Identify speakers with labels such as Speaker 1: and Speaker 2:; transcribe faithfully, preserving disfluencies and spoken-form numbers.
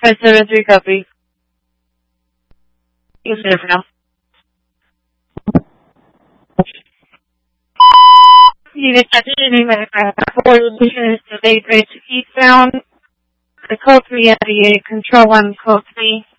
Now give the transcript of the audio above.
Speaker 1: five seven three, copy. You can sit there for now. Unit captain, four location is the Bay Bridge eastbound. The code three at the control one, code three.